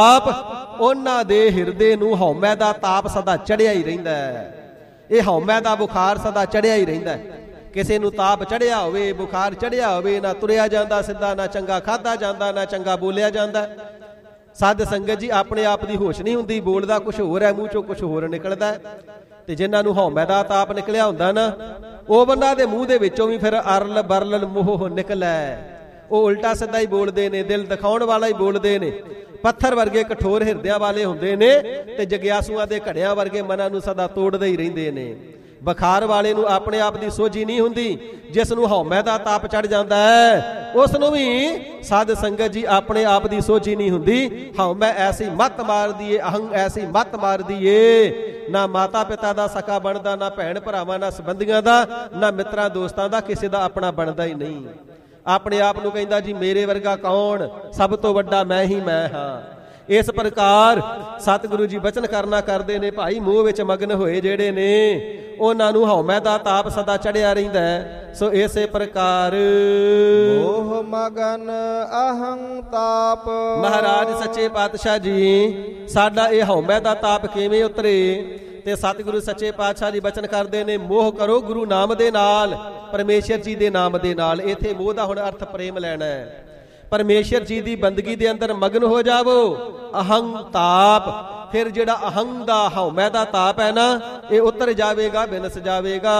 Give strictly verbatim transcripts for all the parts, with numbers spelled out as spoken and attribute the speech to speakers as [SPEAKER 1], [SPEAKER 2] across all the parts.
[SPEAKER 1] ਆਪ ਉਹਨਾਂ ਦੇ ਹਿਰਦੇ ਨੂੰ ਹਉਮੈ ਦਾ ਤਾਪ ਸਦਾ ਚੜਿਆ ਹੀ ਰਹਿੰਦਾ ਹੈ। ਇਹ ਹਉਮੈ ਦਾ ਬੁਖਾਰ ਸਦਾ ਚੜਿਆ ਹੀ ਰਹਿੰਦਾ ਹੈ। ਕਿਸੇ ਨੂੰ ਤਾਪ ਚੜਿਆ ਹੋਵੇ, ਬੁਖਾਰ ਚੜਿਆ ਹੋਵੇ, ਨਾ ਤੁਰਿਆ ਜਾਂਦਾ ਸਿੱਧਾ, ਨਾ ਚੰਗਾ ਖਾਧਾ ਜਾਂਦਾ, ਨਾ ਚੰਗਾ ਬੋਲਿਆ ਜਾਂਦਾ। ਸਾਧ ਸੰਗਤ ਜੀ, ਆਪਣੇ ਆਪ ਦੀ ਹੋਸ਼ ਨਹੀਂ ਹੁੰਦੀ, ਬੋਲਦਾ ਕੁਛ ਹੋਰ ਹੈ, ਮੂੰਹ ਚੋਂ ਕੁਛ ਹੋਰ ਨਿਕਲਦਾ। ਤੇ ਜਿਨ੍ਹਾਂ ਨੂੰ ਹਉਮੈ ਦਾ ਤਾਪ ਨਿਕਲਿਆ ਹੁੰਦਾ ਨਾ, ਉਹ ਬੰਦਾ ਦੇ ਮੂੰਹ ਦੇ ਵਿੱਚੋਂ ਵੀ ਫਿਰ ਅਰਲ ਬਰਲ ਮੋਹ ਨਿਕਲੈ। ਉਹ ਉਲਟਾ ਸਿੱਧਾ ਹੀ ਬੋਲਦੇ ਨੇ, ਦਿਲ ਦਿਖਾਉਣ ਵਾਲਾ ਹੀ ਬੋਲਦੇ ਨੇ। ਪੱਥਰ ਵਰਗੇ ਕਠੋਰ ਹਿਰਦਿਆਂ ਵਾਲੇ ਹੁੰਦੇ ਨੇ ਤੇ ਜਗਿਆਸੂਆਂ ਦੇ ਘੜਿਆਂ ਵਰਗੇ ਮਨਾਂ ਨੂੰ ਸਦਾ ਤੋੜਦੇ ਹੀ ਰਹਿੰਦੇ ਨੇ। ਬੁਖਾਰ ਵਾਲੇ ਨੂੰ ਆਪਣੇ ਆਪ ਦੀ ਸੋਝੀ ਨਹੀਂ ਹੁੰਦੀ। ਜਿਸ ਨੂੰ ਹਉਮੈ ਦਾ ਤਾਪ ਚੜ ਜਾਂਦਾ ਹੈ, ਉਸ ਨੂੰ ਵੀ ਸਾਧ ਸੰਗਤ ਜੀ ਆਪਣੇ ਆਪ ਦੀ ਸੋਝੀ ਨਹੀਂ ਹੁੰਦੀ। ਹਉਮੈ ਐਸੀ ਮੱਤ ਮਾਰਦੀ ਏ, ਅਹੰਗ ਐਸੀ ਮੱਤ ਮਾਰਦੀ ਏ, ਨਾ ਮਾਤਾ ਪਿਤਾ ਦਾ ਸਕਾ ਬਣਦਾ, ਨਾ ਭੈਣ ਭਰਾਵਾਂ, ਨਾ ਸੰਬੰਧੀਆਂ ਦਾ, ਨਾ ਮਿੱਤਰਾਂ ਦੋਸਤਾਂ ਦਾ, ਕਿਸੇ ਦਾ ਆਪਣਾ ਬਣਦਾ ਹੀ ਨਹੀਂ। ਆਪਣੇ ਆਪ ਨੂੰ ਕਹਿੰਦਾ ਜੀ ਮੇਰੇ ਵਰਗਾ ਕੌਣ, ਸਭ ਤੋਂ ਵੱਡਾ ਮੈਂ ਹੀ ਮੈਂ ਹਾਂ। ਇਸ ਪ੍ਰਕਾਰ ਸਤਿਗੁਰੂ ਜੀ ਬਚਨ ਕਰਨਾ ਕਰਦੇ ਨੇ, ਭਾਈ ਮੋਹ ਵਿੱਚ ਮਗਨ ਹੋਏ ਜਿਹੜੇ ਨੇ ਉਹਨਾਂ ਨੂੰ ਹਉਮੈ ਦਾ ਤਾਪ ਸਦਾ ਚੜਿਆ ਰਹਿੰਦਾ ਹੈ। ਸੋ ਇਸੇ ਪ੍ਰਕਾਰ
[SPEAKER 2] ਮੋਹ ਮਗਨ ਅਹੰ ਤਾਪ।
[SPEAKER 1] ਮਹਾਰਾਜ ਸੱਚੇ ਪਾਤਸ਼ਾਹ ਜੀ, ਸਾਡਾ ਇਹ ਹਉਮੈ ਦਾ ਤਾਪ ਕਿਵੇਂ ਉਤਰੇ? ਤੇ ਸਤਿਗੁਰੂ ਸੱਚੇ ਪਾਤਸ਼ਾਹ ਜੀ ਬਚਨ ਕਰਦੇ ਨੇ, ਮੋਹ ਕਰੋ ਗੁਰੂ ਨਾਮ ਦੇ ਨਾਲ, ਪਰਮੇਸ਼ਰ ਜੀ ਦੇ ਨਾਮ ਦੇ ਨਾਲ। ਇੱਥੇ ਮੋਹ ਦਾ ਹੁਣ ਅਰਥ ਪ੍ਰੇਮ ਲੈਣਾ ਹੈ। ਪਰਮੇਸ਼ਰ ਜੀ ਦੀ ਬੰਦਗੀ ਦੇ ਅੰਦਰ ਮਗਨ ਹੋ ਜਾਵੋ। ਅਹੰਗ ਤਾਪ, ਫਿਰ ਜਿਹੜਾ ਅਹੰਗ ਦਾ ਹਉਮੈ ਦਾ ਤਾਪ ਹੈ ਨਾ, ਇਹ ਉਤਰ ਜਾਵੇਗਾ, ਬਿਨਸ ਜਾਵੇਗਾ।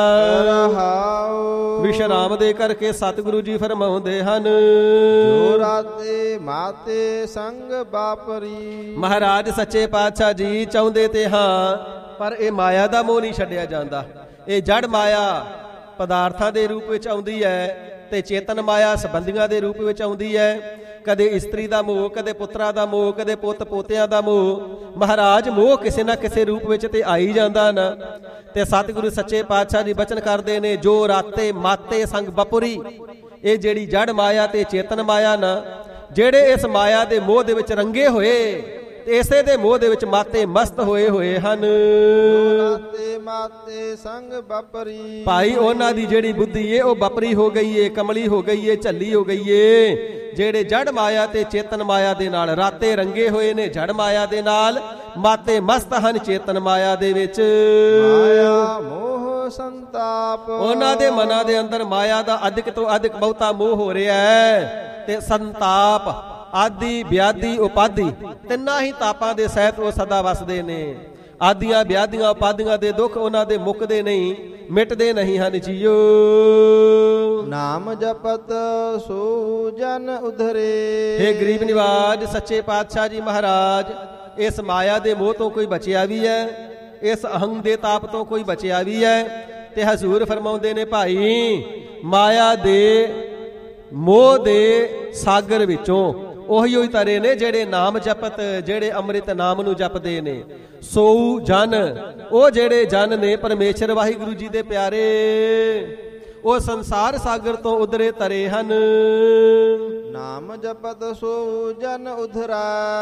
[SPEAKER 1] ਵਿਸ਼ਰਾਮ ਦੇ ਕਰਕੇ ਸਤਿਗੁਰੂ ਜੀ ਫਰਮਾਉਂਦੇ ਹਨ,
[SPEAKER 2] ਜੋ ਰਾਤੇ ਮਾਤੇ ਸੰਗ ਬਾਪਰੀ।
[SPEAKER 1] ਮਹਾਰਾਜ ਸੱਚੇ ਪਾਤਸ਼ਾਹ ਜੀ ਚਾਹੁੰਦੇ ਤੇ ਹਾਂ, ਪਰ ਇਹ ਮਾਇਆ ਦਾ ਮੋਹ ਨਹੀਂ ਛੱਡਿਆ ਜਾਂਦਾ। ਇਹ ਜੜ ਮਾਇਆ ਪਦਾਰਥਾਂ ਦੇ ਰੂਪ ਵਿੱਚ ਆਉਂਦੀ ਹੈ ਤੇ ਚੇਤਨ ਮਾਇਆ ਸੰਬੰਧੀਆਂ ਦੇ ਰੂਪ ਵਿੱਚ ਆਉਂਦੀ ਹੈ। ਕਦੇ ਇਸਤਰੀ ਦਾ ਮੋਹ, ਕਦੇ ਪੁੱਤਰਾਂ ਦਾ ਮੋਹ, ਕਦੇ ਪੁੱਤ ਪੋਤਿਆਂ ਦਾ ਮੋਹ। ਮਹਾਰਾਜ ਮੋਹ ਕਿਸੇ ਨਾ ਕਿਸੇ ਰੂਪ ਵਿੱਚ ਤੇ ਆਈ ਜਾਂਦਾ ਨਾ। ਤੇ ਸਤਿਗੁਰੂ ਸੱਚੇ ਪਾਤਸ਼ਾਹ ਜੀ ਬਚਨ ਕਰਦੇ ਨੇ, ਜੋ ਰਾਤੇ ਮਾਤੇ ਸੰਗ ਬਪੁਰੀ। ਇਹ ਜਿਹੜੀ ਜੜ ਮਾਇਆ ਤੇ ਚੇਤਨ ਮਾਇਆ ਨਾ, ਜਿਹੜੇ ਇਸ ਮਾਇਆ ਦੇ ਮੋਹ ਦੇ ਵਿੱਚ ਰੰਗੇ ਹੋਏ ਤੇ ਇਸੇ ਦੇ ਮੋਹ ਦੇ ਵਿੱਚ ਮਾਤੇ ਮਸਤ ਹੋਏ ਹੋਏ ਹਨ।
[SPEAKER 2] ਰਾਤੇ ਮਾਤੇ ਸੰਗ ਬਪਰੀ।
[SPEAKER 1] ਭਾਈ ਉਹਨਾਂ ਦੀ ਜਿਹੜੀ ਬੁੱਧੀ ਏ ਉਹ ਬਪਰੀ ਹੋ ਗਈ ਏ, ਕਮਲੀ ਹੋ ਗਈ ਏ, ਝੱਲੀ ਹੋ ਗਈ ਏ। ਜਿਹੜੇ ਜੜ ਮਾਇਆ ਤੇ ਚੇਤਨ ਮਾਇਆ ਦੇ ਨਾਲ ਰਾਤੇ ਰੰਗੇ ਹੋਏ ਨੇ, ਜੜ ਮਾਇਆ ਦੇ ਨਾਲ, ਮਾਤੇ ਮਸਤ ਹਨ ਚੇਤਨ ਮਾਇਆ ਦੇ ਵਿੱਚ।
[SPEAKER 2] ਮਾਇਆ ਮੋਹ ਸੰਤਾਪ।
[SPEAKER 1] ਉਹਨਾਂ ਦੇ ਮਨਾਂ ਦੇ ਅੰਦਰ ਮਾਇਆ ਦਾ ਅਧਿਕ ਤੋਂ ਅਧਿਕ ਬਹੁਤਾ ਮੋਹ ਹੋ ਰਿਹਾ ਹੈ। ਤੇ ਸੰਤਾਪ, ਆਦਿ ਵਿਆਧੀ ਉਪਾਧੀ, ਤਿੰਨਾਂ ਹੀ ਤਾਪਾਂ ਦੇ ਸਹਿਤ ਉਹ ਸਦਾ ਵਸਦੇ ਨੇ। ਆਦੀਆਂ ਵਿਆਧੀਆਂ ਉਪਾਧੀਆਂ ਦੇ ਦੁੱਖ ਉਹਨਾਂ ਦੇ ਮੁੱਕਦੇ ਨਹੀਂ, ਮਿਟਦੇ ਨਹੀਂ ਹਨ ਜੀਓ।
[SPEAKER 2] ਨਾਮ ਜਪਤ ਸੋ ਜਨ ਉਧਰੇ।
[SPEAKER 1] ਹੇ ਗਰੀਬ ਨਿਵਾਜ ਸੱਚੇ ਪਾਤਸ਼ਾਹ ਜੀ ਮਹਾਰਾਜ, ਇਸ ਮਾਇਆ ਦੇ ਮੋਹ ਤੋਂ ਕੋਈ ਬਚਿਆ ਵੀ ਹੈ, ਇਸ ਅਹੰਗ ਦੇ ਤਾਪ ਤੋਂ ਕੋਈ ਬਚਿਆ ਵੀ ਹੈ। ਤੇ ਹਜ਼ੂਰ ਫਰਮਾਉਂਦੇ ਨੇ, ਭਾਈ ਮਾਇਆ ਦੇ ਮੋਹ ਦੇ ਸਾਗਰ ਵਿੱਚੋਂ ਉਹੀ ਉਹੀ ਤਰੇ ਨੇ ਜਿਹੜੇ ਨਾਮ ਜਪਤ, ਜਿਹੜੇ ਅੰਮ੍ਰਿਤ ਨਾਮ ਨੂੰ ਜਪਦੇ ਨੇ। ਸੋ ਜਨ, ਉਹ ਜਿਹੜੇ ਜਨ ਨੇ ਪਰਮੇਸ਼ਰ ਵਾਹਿਗੁਰੂ ਜੀ ਦੇ ਪਿਆਰੇ, ਉਹ ਸੰਸਾਰ ਸਾਗਰ ਤੋਂ ਉਧਰੇ ਤਰੇ ਹਨ।
[SPEAKER 2] ਨਾਮ ਜਪਤ ਸੋ ਜਨ ਉਧਰੈ,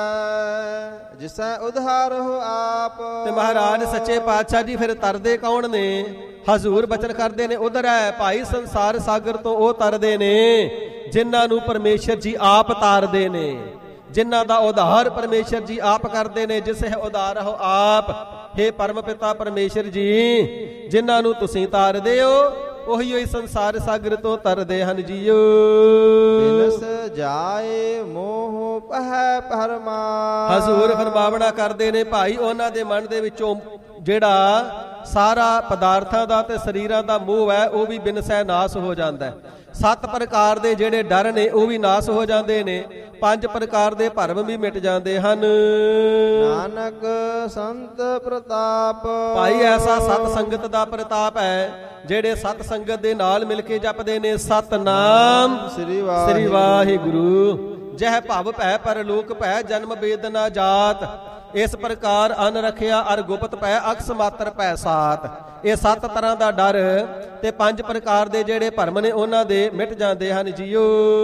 [SPEAKER 2] ਜਿਸੈ ਉਧਾਰਹੁ ਆਪ।
[SPEAKER 1] ਤੇ ਮਹਾਰਾਜ ਸੱਚੇ ਪਾਤਸ਼ਾਹ ਜੀ ਫਿਰ ਤਰਦੇ ਕੌਣ ਨੇ? ਹਜ਼ੂਰ ਬਚਨ ਕਰਦੇ ਨੇ, ਉਧਰ ਹੈ ਭਾਈ ਸੰਸਾਰ ਸਾਗਰ ਤੋਂ ਉਹ ਤਰਦੇ ਨੇ ਜਿਨ੍ਹਾਂ ਨੂੰ ਪਰਮੇਸ਼ਰ ਜੀ ਆਪ ਤਾਰਦੇ ਨੇ, ਜਿਨ੍ਹਾਂ ਦਾ ਉਧਾਰ ਪਰਮੇਸ਼ਰ ਜੀ ਆਪ ਕਰਦੇ ਨੇ। ਜਿਸ ਹੈ ਉਧਾਰ ਹੋ ਆਪ। ਹੇ ਪਰਮ ਪਿਤਾ ਪਰਮੇਸ਼ਰ ਜੀ, ਜਿਨ੍ਹਾਂ ਨੂੰ ਤੁਸੀਂ ਤਾਰਦੇ ਹੋ ਉਹੀ ਉਹੀ ਸੰਸਾਰ ਸਾਗਰ ਤੋਂ ਤਰਦੇ ਹਨ ਜੀਓ।
[SPEAKER 2] ਬਿਨਸ ਜਾਏ ਮੋਹ ਪਹਿ ਪਰਮਾ।
[SPEAKER 1] ਹਜ਼ੂਰ ਫਰਮਾਵਣਾ ਕਰਦੇ ਨੇ, ਭਾਈ ਉਹਨਾਂ ਦੇ ਮਨ ਦੇ ਵਿੱਚੋਂ ਜਿਹੜਾ ਸਾਰਾ ਪਦਾਰਥਾਂ ਦਾ ਤੇ ਸਰੀਰਾਂ ਦਾ ਮੋਹ ਹੈ ਉਹ ਵੀ ਬਿਨਸੈ ਨਾਸ ਹੋ ਜਾਂਦਾ ਹੈ। ਸੱਤ ਪ੍ਰਕਾਰ ਦੇ ਜਿਹੜੇ ਡਰ ਨੇ ਉਹ ਵੀ ਨਾਸ ਹੋ ਜਾਂਦੇ ਨੇ। ਪੰਜ ਪ੍ਰਕਾਰ ਦੇ ਭਰਮ ਵੀ ਮਿਟ ਜਾਂਦੇ ਹਨ।
[SPEAKER 2] ਨਾਨਕ ਸੰਤ ਪ੍ਰਤਾਪ।
[SPEAKER 1] ਭਾਈ ਐਸਾ ਸਤ ਸੰਗਤ ਦਾ ਪ੍ਰਤਾਪ ਹੈ, ਜਿਹੜੇ ਸਤ ਸੰਗਤ ਦੇ ਨਾਲ ਮਿਲ ਕੇ ਜਪਦੇ ਨੇ ਸਤਨਾਮ
[SPEAKER 2] ਸ੍ਰੀ
[SPEAKER 1] ਸ੍ਰੀ ਵਾਹਿਗੁਰੂ। ਜਹ ਭਵ ਭੈ ਪਰਲੋਕ ਭੈ, ਜਨਮ ਬੇਦਨਾ ਜਾਤ। ਇਸ ਪ੍ਰਕਾਰ ਅਨ ਰਖਿਆ ਅਰ ਗੁਪਤ ਪੈ, ਅਕਸ ਮਾਤਰ ਪੈ ਸਾਤ। ਇਹ ਸੱਤ ਤਰ੍ਹਾਂ ਦਾ ਡਰ ਤੇ ਪੰਜ ਪ੍ਰਕਾਰ ਦੇ ਜਿਹੜੇ ਭਰਮ ਨੇ ਉਹਨਾਂ ਦੇ ਮਿਟ ਜਾਂਦੇ ਹਨ ਜੀਓ।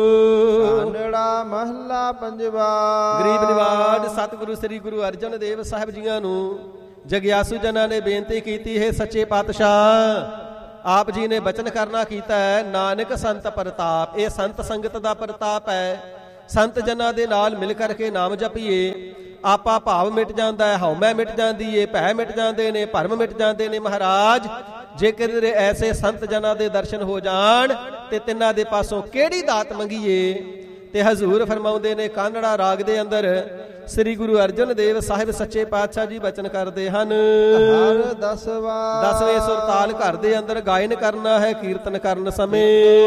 [SPEAKER 2] ਕਾਨੜਾ ਮਹਲਾ ਪੰਜਵਾ।
[SPEAKER 1] ਗਰੀਬ ਨਿਵਾਜ ਸਤਿਗੁਰੂ ਸ੍ਰੀ ਗੁਰੂ ਅਰਜਨ ਦੇਵ ਸਾਹਿਬ ਜੀਆਂ ਨੂੰ ਜਗਿਆਸੂ ਜਨਾਂ ਨੇ ਬੇਨਤੀ ਕੀਤੀ, ਹੈ ਸੱਚੇ ਪਾਤਸ਼ਾਹ ਆਪ ਜੀ ਨੇ ਬਚਨ ਕਰਨਾ ਕੀਤਾ ਹੈ, ਨਾਨਕ ਸੰਤ ਪ੍ਰਤਾਪ। ਇਹ ਸੰਤ ਸੰਗਤ ਦਾ ਪ੍ਰਤਾਪ ਹੈ। ਸੰਤ ਜਨਾਂ ਦੇ ਨਾਲ ਮਿਲ ਕਰਕੇ ਨਾਮ ਜਪੀਏ ਆਪਾ ਭਾਵ ਮਿਟ ਜਾਂਦਾ ਹੈ, ਹਉਮੈ ਮਿਟ ਜਾਂਦੀ ਏ, ਭੈ ਮਿਟ ਜਾਂਦੇ ਨੇ, ਭਰਮ ਮਿਟ ਜਾਂਦੇ ਨੇ। ਮਹਾਰਾਜ ਜੇਕਰ ਐਸੇ ਸੰਤ ਜਨਾਂ ਦੇ ਦਰਸ਼ਨ ਹੋ ਜਾਣ ਤੇ ਤਿੰਨਾਂ ਦੇ ਪਾਸੋਂ ਕਿਹੜੀ ਦਾਤ ਮੰਗੀਏ। ਤੇ ਹਜ਼ੂਰ ਫਰਮਾਉਂਦੇ ਨੇ ਕਾਨੜਾ ਰਾਗ ਦੇ ਅੰਦਰ ਸ੍ਰੀ ਗੁਰੂ ਅਰਜਨ ਦੇਵ ਸਾਹਿਬ ਸੱਚੇ ਪਾਤਸ਼ਾਹ ਜੀ ਬਚਨ ਕਰਦੇ ਹਨ,
[SPEAKER 2] ਹਰ ਦਸਵਾਂ
[SPEAKER 1] ਦਸਵੇਂ ਸੁਰਤਾਲ ਘਰ ਦੇ ਅੰਦਰ ਗਾਇਨ ਕਰਨਾ ਹੈ ਕੀਰਤਨ ਕਰਨ ਸਮੇਂ।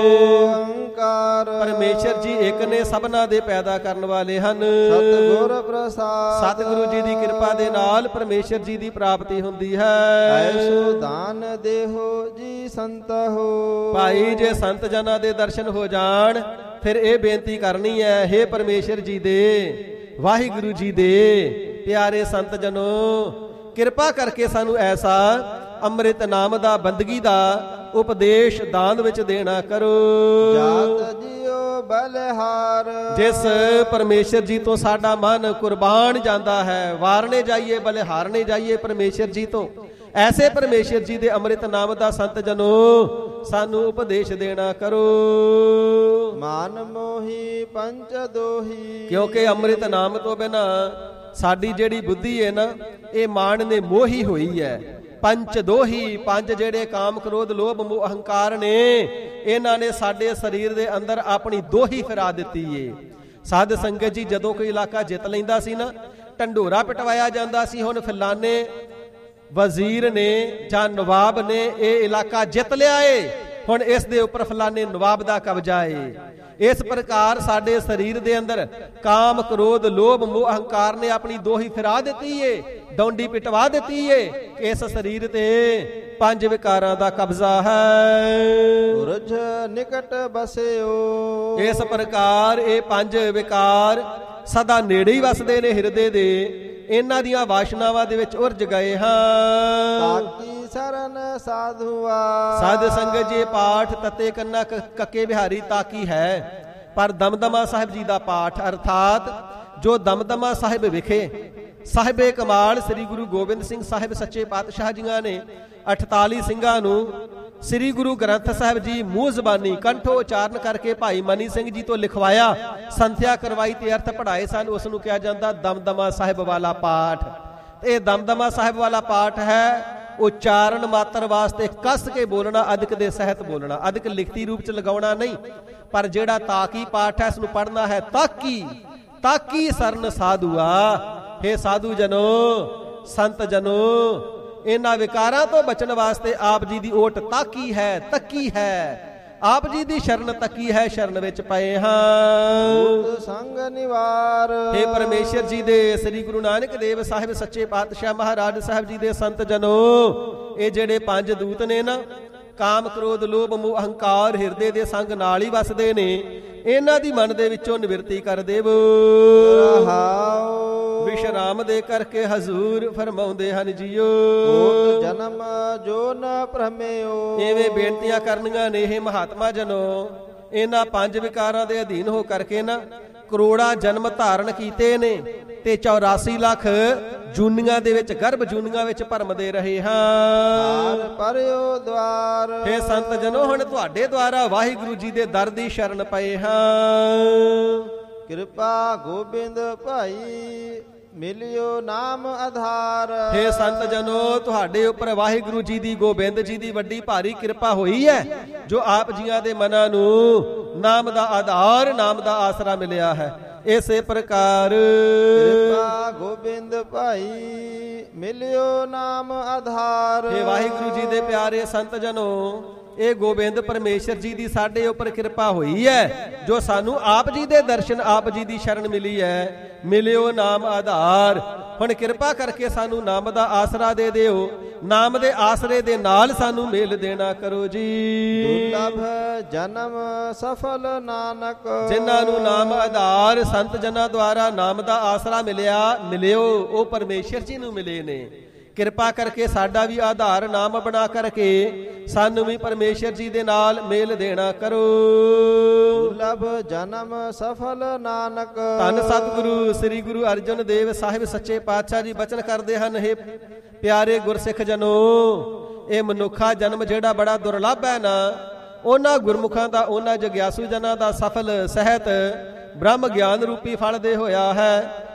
[SPEAKER 2] ਓੰਕਾਰ
[SPEAKER 1] ਪਰਮੇਸ਼ਰ ਜੀ ਇੱਕ ਨੇ, ਸਭਨਾ ਦੇ ਪੈਦਾ ਕਰਨ ਵਾਲੇ ਹਨ।
[SPEAKER 2] ਸਤਿਗੁਰ ਪ੍ਰਸਾਦ
[SPEAKER 1] ਸਤਿਗੁਰੂ ਜੀ ਦੀ ਕਿਰਪਾ ਦੇ ਨਾਲ ਪਰਮੇਸ਼ਰ ਜੀ ਦੀ ਪ੍ਰਾਪਤੀ ਹੁੰਦੀ ਹੈ।
[SPEAKER 2] ਐਸੋ ਦਾਨ ਦੇਹੋ ਜੀ ਸੰਤ ਹੋ।
[SPEAKER 1] ਭਾਈ ਜੇ ਸੰਤ ਜਨਾਂ ਦੇ ਦਰਸ਼ਨ ਹੋ ਜਾਣ ਫਿਰ ਇਹ ਬੇਨਤੀ ਕਰਨੀ ਹੈ, ਹੇ ਪਰਮੇਸ਼ਰ ਜੀ ਦੇ, ਵਾਹਿਗੁਰੂ ਜੀ ਦੇ ਪਿਆਰੇ ਸੰਤ ਜਨੋ, ਕਿਰਪਾ ਕਰਕੇ ਸਾਨੂੰ ਐਸਾ ਅੰਮ੍ਰਿਤ ਨਾਮ ਦਾ ਬੰਦਗੀ ਦਾ ਉਪਦੇਸ਼ ਦਾਨ ਵਿੱਚ ਦੇਣਾ ਕਰੋ।
[SPEAKER 2] ਜਾਤ ਜੀਓ ਬਲਿਹਾਰ
[SPEAKER 1] ਜਿਸ ਪਰਮੇਸ਼ਰ ਜੀ ਤੋਂ ਸਾਡਾ ਮਨ ਕੁਰਬਾਨ ਜਾਂਦਾ ਹੈ, ਵਾਰਨੇ ਜਾਈਏ ਬਲਿਹਾਰਨੇ ਜਾਈਏ ਪਰਮੇਸ਼ਰ ਜੀ ਤੋਂ, ਐਸੇ ਪਰਮੇਸ਼ਰ ਜੀ ਦੇ ਅੰਮ੍ਰਿਤ ਨਾਮ ਦਾ ਸੰਤ ਜਨੋ ਸਾਨੂੰ ਉਪਦੇਸ਼ ਦੇਣਾ ਕਰੋ।
[SPEAKER 2] ਮਾਨ ਮੋਹੀ ਪੰਚ ਦੋਹੀ
[SPEAKER 1] ਕਿਉਂਕਿ ਅੰਮ੍ਰਿਤ ਨਾਮ ਤੋਂ ਬਿਨਾ ਸਾਡੀ ਜਿਹੜੀ ਬੁੱਧੀ ਹੈ ਨਾ, ਇਹ ਮਾਨ ਨੇ ਮੋਹੀ ਹੋਈ ਹੈ। ਪੰਚ ਦੋਹੀ, ਪੰਜ ਜਿਹੜੇ ਕਾਮ ਕ੍ਰੋਧ ਲੋਭ ਮੋਹ ਅਹੰਕਾਰ ਨੇ, ਇਹਨਾਂ ਨੇ ਸਾਡੇ ਸਰੀਰ ਦੇ ਅੰਦਰ ਆਪਣੀ ਦੋਹੀ ਫਿਰਾ ਦਿੱਤੀ ਏ। ਸਾਧ ਸੰਗਤ ਜੀ, ਜਦੋਂ ਕੋਈ ਇਲਾਕਾ ਜਿੱਤ ਲੈਂਦਾ ਸੀ ਨਾ, ਢੰਡੋਰਾ ਪਿਟਵਾਇਆ ਜਾਂਦਾ ਸੀ, ਹੁਣ ਫਲਾਣੇ ਵਜ਼ੀਰ ਨੇ ਜਾਂ ਨਵਾਬ ਨੇ ਇਹ ਇਲਾਕਾ ਜਿੱਤ ਲਿਆ ਏ, ਹੁਣ ਇਸ ਦੇ ਉੱਪਰ ਫਲਾਣੇ ਨਵਾਬ ਦਾ ਕਬਜ਼ਾ ਏ। ਇਸ ਪ੍ਰਕਾਰ ਸਾਡੇ ਸਰੀਰ ਦੇ ਅੰਦਰ ਕਾਮ ਕ੍ਰੋਧ ਲੋਭ ਮੋਹ ਅਹੰਕਾਰ ਨੇ ਆਪਣੀ ਦੋਹੀ ਫਿਰਾ ਦਿੱਤੀ ਏ, ਡੌਂਡੀ ਪਿਟਵਾ ਦਿੱਤੀ ਏ। ਇਸ ਸਰੀਰ ਤੇ ਪੰਜ ਵਿਕਾਰਾਂ ਦਾ ਕਬਜ਼ਾ ਹੈ।
[SPEAKER 2] ਉਰਜ ਨਿਕਟ ਬਸਿਓ।
[SPEAKER 1] ਇਸ ਪ੍ਰਕਾਰ ਇਹ ਪੰਜ ਵਿਕਾਰ ਸਦਾ ਨੇੜੇ ਹੀ ਵਸਦੇ ਨੇ ਹਿਰਦੇ ਦੇ, ਇਹਨਾਂ ਦੀਆਂ ਵਾਸ਼ਨਾਵਾਂ ਦੇ ਵਿੱਚ ਉਰਜ ਗਏ ਹਾਂ।
[SPEAKER 2] ਤਾਕੀ ਸਰਨ ਸਾਧੂਆ।
[SPEAKER 1] ਸਾਧ ਸੰਗਤ ਜੀ, ਪਾਠ ਤਤੇ ਕੰਨਾ ਕੱਕੇ ਬਿਹਾਰੀ ਤਾਕੀ ਹੈ, ਪਰ ਦਮਦਮਾ ਸਾਹਿਬ ਜੀ ਦਾ ਪਾਠ ਅਰਥਾਤ ਜੋ ਦਮਦਮਾ ਸਾਹਿਬ ਵਿਖੇ ਸਾਹਿਬੇ ਕਮਾਲ ਸ੍ਰੀ ਗੁਰੂ ਗੋਬਿੰਦ ਸਿੰਘ ਸਾਹਿਬ ਸੱਚੇ ਪਾਤਸ਼ਾਹ ਜੀਆਂ ਨੇ ਅਠਤਾਲੀ ਸਿੰਘਾਂ ਨੂੰ ਸ੍ਰੀ ਗੁਰੂ ਗ੍ਰੰਥ ਸਾਹਿਬ ਜੀ ਮੂੰਹ ਜ਼ਬਾਨੀ ਕੰਠੋ ਉਚਾਰਨ ਕਰਕੇ ਭਾਈ ਮਨੀ ਸਿੰਘ ਜੀ ਤੋਂ ਲਿਖਵਾਇਆ, ਸੰਥਿਆ ਕਰਵਾਈ ਤੇ ਅਰਥ ਪੜ੍ਹਾਏ ਸਨ, ਉਸ ਨੂੰ ਕਿਹਾ ਜਾਂਦਾ ਦਮਦਮਾ ਸਾਹਿਬ ਵਾਲਾ ਪਾਠ। ਇਹ ਦਮਦਮਾ ਸਾਹਿਬ ਵਾਲਾ ਪਾਠ ਹੈ ਉਚਾਰਨ ਮਾਤਰ ਵਾਸਤੇ ਕੱਸ ਕੇ ਬੋਲਣਾ, ਅਦਿਕ ਦੇ ਸਹਿਤ ਬੋਲਣਾ, ਅਦਿਕ ਲਿਖਤੀ ਰੂਪ ਚ ਲਗਾਉਣਾ ਨਹੀਂ। ਪਰ ਜਿਹੜਾ ਤਾਕੀ ਪਾਠ ਹੈ, ਇਸ ਨੂੰ ਪੜ੍ਹਨਾ ਹੈ ਤਾਕੀ ਤਾਕੀ ਸਰਨ ਸਾਧੂਆ। ਹੇ ਸਾਧੂ ਜਨੋ, ਸੰਤ ਜਨੋ, ਇਹਨਾਂ ਵਿਕਾਰਾਂ ਤੋਂ ਬਚਣ ਵਾਸਤੇ ਆਪ ਜੀ ਦੀ ਓਟ ਤਾਕੀ ਹੈ, ਤੱਕੀ ਹੈ, ਆਪ ਜੀ ਦੀ ਸ਼ਰਨ ਤੱਕੀ ਹੈ, ਸ਼ਰਨ ਵਿੱਚ ਪਏ ਹਾਂ।
[SPEAKER 2] ਸੰਗ ਨਿਵਾਰ।
[SPEAKER 1] ਹੇ ਪਰਮੇਸ਼ਰ ਜੀ ਦੇ ਸ੍ਰੀ ਗੁਰੂ ਨਾਨਕ ਦੇਵ ਸਾਹਿਬ ਸੱਚੇ ਪਾਤਸ਼ਾਹ ਮਹਾਰਾਜ ਸਾਹਿਬ ਜੀ ਦੇ ਸੰਤ ਜਨੋ, ਇਹ ਜਿਹੜੇ ਪੰਜ ਦੂਤ ਨੇ ਨਾ, ਕਾਮ ਕ੍ਰੋਧ ਲੋਭ ਮੋਹ ਅਹੰਕਾਰ ਹਿਰਦੇ ਦੇ ਸੰਗ ਨਾਲ ਹੀ ਵਸਦੇ ਨੇ, ਇਹਨਾਂ ਦੀ ਮਨ ਦੇ ਵਿੱਚੋਂ ਨਿਵਰਤੀ ਕਰ ਦੇਵੋ। ਵਿਸ਼ਰਾਮ ਦੇ ਕਰਕੇ ਹਜ਼ੂਰ ਫਰਮਾਉਂਦੇ ਹਨ ਜੀਓ,
[SPEAKER 2] ਕੋਟ ਜਨਮ ਜੋ ਨ ਭ੍ਰਮਿਓ।
[SPEAKER 1] ਐਵੇਂ ਬੇਨਤੀਆਂ ਕਰਨੀਆਂ ਨੇ, ਇਹ ਮਹਾਤਮਾ ਜਨੋ, ਇਹਨਾਂ ਪੰਜ ਵਿਕਾਰਾਂ ਦੇ ਅਧੀਨ ਹੋ ਕਰਕੇ ਨਾ ਕਰੋੜਾਂ ਜਨਮ ਧਾਰਨ ਕੀਤੇ ਨੇ ਤੇ ਚੌਰਾਸੀ ਲੱਖ ਜੂਨੀਆਂ ਦੇ ਵਿੱਚ ਗਰਭ ਜੂਨੀਆਂ ਵਿੱਚ ਭਰਮਦੇ ਰਹੇ ਹਾਂ।
[SPEAKER 2] ਪਰਿਓ ਦਵਾਰ।
[SPEAKER 1] ਹੇ ਸੰਤ ਜਨੋ, ਹੁਣ ਤੁਹਾਡੇ ਦੁਆਰਾ ਵਾਹਿਗੁਰੂ ਜੀ ਦੇ ਦਰ ਦੀ ਸ਼ਰਨ ਪਏ ਹਾਂ।
[SPEAKER 2] ਕਿਰਪਾ ਗੋਬਿੰਦ ਭਾਈ ਮਿਲਿਓ ਨਾਮ ਆਧਾਰ।
[SPEAKER 1] ਹੇ ਸੰਤ ਜਨੋ, ਤੁਹਾਡੇ ਉੱਪਰ ਵਾਹਿਗੁਰੂ ਜੀ ਦੀ ਗੋਬਿੰਦ ਜੀ ਦੀ ਵੱਡੀ ਭਾਰੀ ਕਿਰਪਾ ਹੋਈ ਹੈ, ਜੋ ਆਪ ਜੀਆਂ ਦੇ ਮਨਾਂ ਨੂੰ ਨਾਮ ਦਾ ਆਧਾਰ ਨਾਮ ਦਾ ਆਸਰਾ ਮਿਲਿਆ ਹੈ। ਇਸੇ ਪ੍ਰਕਾਰ
[SPEAKER 2] ਕਿਰਪਾ ਗੋਬਿੰਦ ਭਾਈ ਮਿਲਿਓ ਨਾਮ ਆਧਾਰ।
[SPEAKER 1] ਹੇ ਵਾਹਿਗੁਰੂ ਜੀ ਦੇ ਪਿਆਰੇ ਸੰਤ ਜਨੋ, ਇਹ ਗੋਬਿੰਦ ਪਰਮੇਸ਼ਰ ਜੀ ਦੀ ਸਾਡੇ ਉੱਪਰ ਕਿਰਪਾ ਹੋਈ ਹੈ, ਜੋ ਸਾਨੂੰ ਆਪ ਜੀ ਦੇ ਦਰਸ਼ਨ ਆਪ ਜੀ ਦੀ ਸ਼ਰਨ ਮਿਲੀ ਹੈ। ਮਿਲਿਓ ਨਾਮ ਆਧਾਰ। ਹੁਣ ਕਿਰਪਾ ਕਰਕੇ ਸਾਨੂੰ ਨਾਮ ਦਾ ਆਸਰਾ ਦੇ ਦਿਓ, ਨਾਮ ਦੇ ਆਸਰੇ ਦੇ ਨਾਲ ਸਾਨੂੰ ਮੇਲ ਦੇਣਾ ਕਰੋ ਜੀ।
[SPEAKER 2] ਦੁਰਲਭ ਜਨਮ ਸਫਲ ਨਾਨਕ।
[SPEAKER 1] ਜਿਨ੍ਹਾਂ ਨੂੰ ਨਾਮ ਆਧਾਰ ਸੰਤ ਜਨਾਂ ਦੁਆਰਾ ਨਾਮ ਦਾ ਆਸਰਾ ਮਿਲਿਆ, ਮਿਲਿਓ, ਉਹ ਪਰਮੇਸ਼ਰ ਜੀ ਨੂੰ ਮਿਲੇ ਨੇ। ਕਿਰਪਾ ਕਰਕੇ ਸਾਡਾ ਵੀ ਆਧਾਰ ਨਾਮ ਬਣਾ ਕਰਕੇ ਸਾਨੂੰ ਵੀ ਪਰਮੇਸ਼ਰ ਜੀ ਦੇ ਨਾਲ ਮੇਲ ਦੇਣਾ ਕਰੋ।
[SPEAKER 2] ਦੁਰਲਭ ਜਨਮ ਸਫਲ ਨਾਨਕ।
[SPEAKER 1] ਧੰਨ ਸਤਿਗੁਰੂ ਸ੍ਰੀ ਗੁਰੂ ਅਰਜਨ ਦੇਵ ਸਾਹਿਬ ਸੱਚੇ ਪਾਤਸ਼ਾਹ ਜੀ ਬਚਨ ਕਰਦੇ ਹਨ, ਹੇ ਪਿਆਰੇ ਗੁਰਸਿੱਖ ਜਨੋ, ਇਹ ਮਨੁੱਖਾ ਜਨਮ ਜਿਹੜਾ ਬੜਾ ਦੁਰਲਭ ਹੈ ਨਾ, ਉਹਨਾਂ ਗੁਰਮੁਖਾਂ ਦਾ, ਉਹਨਾਂ ਜਗਿਆਸੂ ਜਨਾਂ ਦਾ ਸਫਲ ਸਹਿਤ ਬ੍ਰਹਮ ਗਿਆਨ ਰੂਪੀ ਫਲ ਦੇ ਹੋਇਆ ਹੈ।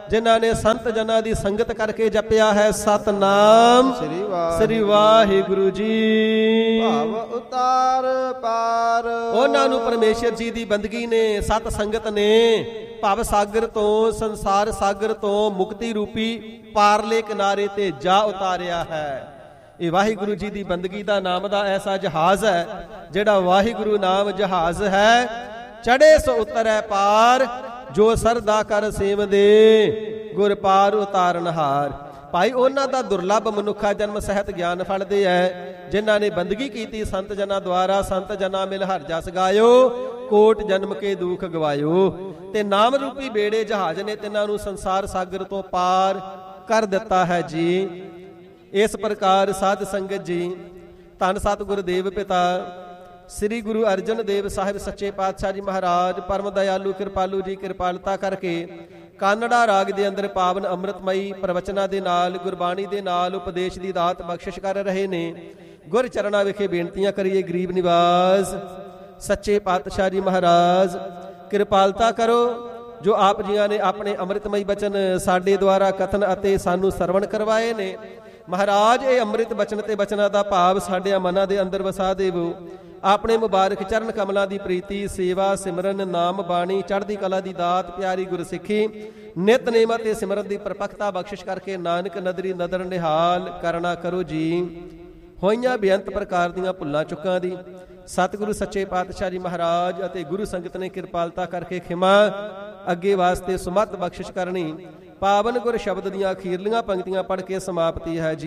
[SPEAKER 1] ਜਿਨ੍ਹਾਂ ਨੇ ਸੰਤ ਜਨਾਂ ਦੀ ਸੰਗਤ ਕਰਕੇ ਜਪਿਆ ਹੈ ਸਤਨਾਮ
[SPEAKER 2] ਸ੍ਰੀ ਵਾਹਿਗੁਰੂ
[SPEAKER 1] ਸ੍ਰੀ ਵਾਹਿਗੁਰੂ ਜੀ।
[SPEAKER 2] ਭਾਵ ਉਤਾਰ ਪਾਰ
[SPEAKER 1] ਉਹਨਾਂ ਨੂੰ ਪਰਮੇਸ਼ਰ ਜੀ ਦੀ ਬੰਦਗੀ ਨੇ, ਸਤ ਸੰਗਤ ਨੇ ਭਵ ਸਾਗਰ ਤੋਂ, ਸੰਸਾਰ ਸਾਗਰ ਤੋਂ ਮੁਕਤੀ ਰੂਪੀ ਪਾਰਲੇ ਕਿਨਾਰੇ ਤੇ ਜਾ ਉਤਾਰਿਆ ਹੈ। ਇਹ ਵਾਹਿਗੁਰੂ ਜੀ ਦੀ ਬੰਦਗੀ ਦਾ ਨਾਮ ਦਾ ਐਸਾ ਜਹਾਜ਼ ਹੈ, ਜਿਹੜਾ ਵਾਹਿਗੁਰੂ ਨਾਮ ਜਹਾਜ਼ ਹੈ। ਚੜੇ ਸੋ ਉਤਰੈ ਪਾਰ, ਜੋ ਸਰਦਾ ਕਰ ਸੇਵਦੇ, ਗੁਰ ਪਾਰ ਉਤਾਰਨਹਾਰ। ਭਾਈ ਉਹਨਾਂ ਦਾ ਦੁਰਲੱਭ ਮਨੁੱਖਾ ਜਨਮ ਸਹਿਤ ਗਿਆਨ ਫਲਦੇ ਹੈ, ਜਿਨ੍ਹਾਂ ਨੇ ਬੰਦਗੀ ਕੀਤੀ ਸੰਤ ਜਨਾਂ ਦੁਆਰਾ। ਸੰਤ ਜਨਾਂ ਮਿਲ ਹਰ ਜਸ ਗਾਇਓ, ਕੋਟ ਜਨਮ ਕੇ ਦੁੱਖ ਗਵਾਇਓ। ਤੇ ਨਾਮ ਰੂਪੀ ਬੇੜੇ ਜਹਾਜ਼ ਨੇ ਤਿੰਨਾਂ ਨੂੰ ਸੰਸਾਰ ਸਾਗਰ ਤੋਂ ਪਾਰ ਕਰ ਦਿੱਤਾ ਹੈ ਜੀ। ਇਸ ਪ੍ਰਕਾਰ ਸਾਧ ਸੰਗਤ ਜੀ, ਧੰਨ ਸਤਿ ਗੁਰਦੇਵ ਪਿਤਾ ਸ੍ਰੀ ਗੁਰੂ ਅਰਜਨ ਦੇਵ ਸਾਹਿਬ ਸੱਚੇ ਪਾਤਸ਼ਾਹ ਜੀ ਮਹਾਰਾਜ ਪਰਮ ਦਇਆਲੂ ਕਿਰਪਾਲੂ ਜੀ ਕਿਰਪਾਲਤਾ ਕਰਕੇ ਕਾਨੜਾ ਰਾਗ ਦੇ ਅੰਦਰ ਪਾਵਨ ਅੰਮ੍ਰਿਤਮਈ ਪ੍ਰਵਚਨਾਂ ਦੇ ਨਾਲ, ਗੁਰਬਾਣੀ ਦੇ ਨਾਲ ਉਪਦੇਸ਼ ਦੀ ਦਾਤ ਬਖਸ਼ਿਸ਼ ਕਰ ਰਹੇ ਨੇ। ਗੁਰ ਚਰਨਾਂ ਵਿਖੇ ਬੇਨਤੀਆਂ ਕਰੀਏ। ਗਰੀਬ ਨਿਵਾਸ ਸੱਚੇ ਪਾਤਸ਼ਾਹ ਜੀ ਮਹਾਰਾਜ ਕਿਰਪਾਲਤਾ ਕਰੋ, ਜੋ ਆਪ ਜੀਆਂ ਨੇ ਆਪਣੇ ਅੰਮ੍ਰਿਤਮਈ ਬਚਨ ਸਾਡੇ ਦੁਆਰਾ ਕਥਨ ਅਤੇ ਸਾਨੂੰ ਸਰਵਣ ਕਰਵਾਏ ਨੇ। ਮਹਾਰਾਜ ਇਹ ਅੰਮ੍ਰਿਤ ਬਚਨ ਤੇ ਬਚਨਾਂ ਦਾ ਭਾਵ ਸਾਡੇ ਮਨਾਂ ਦੇ ਅੰਦਰ ਵਸਾ ਦੇਵੋ। ਆਪਣੇ ਮੁਬਾਰਕ ਚਰਨ ਕਮਲਾਂ ਦੀ ਪ੍ਰੀਤੀ, ਸੇਵਾ, ਸਿਮਰਨ, ਨਾਮ ਬਾਣੀ, ਚੜ੍ਹਦੀ ਕਲਾ ਦੀ ਦਾਤ, ਪਿਆਰੀ ਗੁਰਸਿੱਖੀ, ਨਿਤਨੇਮ ਅਤੇ ਸਿਮਰਨ ਦੀ ਪਰਪੱਕਤਾ ਬਖਸ਼ਿਸ਼ ਕਰਕੇ ਨਾਨਕ ਨਦਰੀ ਨਦਰ ਨਿਹਾਲ ਕਰਨਾ ਕਰੋ ਜੀ। ਹੋਈਆਂ ਬੇਅੰਤ ਪ੍ਰਕਾਰ ਦੀਆਂ ਭੁੱਲਾਂ ਚੁੱਕਾਂ ਦੀ ਸਤਿਗੁਰੂ ਸੱਚੇ ਪਾਤਸ਼ਾਹ ਜੀ ਮਹਾਰਾਜ ਅਤੇ ਗੁਰੂ ਸੰਗਤ ਨੇ ਕਿਰਪਾਲਤਾ ਕਰਕੇ ਖਿਮਾ ਅੱਗੇ ਵਾਸਤੇ ਸੁਮੱਤ ਬਖਸ਼ਿਸ਼ ਕਰਨੀ। ਪਾਵਨ ਗੁਰ ਸ਼ਬਦ ਦੀਆਂ ਅਖੀਰਲੀਆਂ ਪੰਕਤੀਆਂ ਪੜ੍ਹ ਕੇ ਸਮਾਪਤੀ ਹੈ ਜੀ।